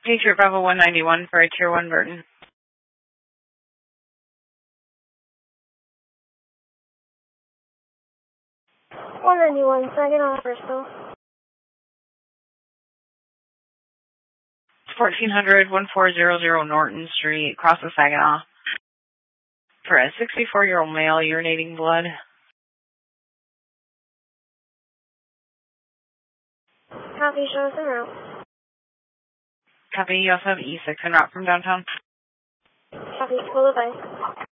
Patriot Bravo 191 for a Tier 1 Burton. 191, Saginaw, Bristol. 1400 Norton Street, across the Saginaw. For a 64-year-old male urinating blood. Copy, show us en route. Copy, you also have E6 en route from downtown. Copy, full advice.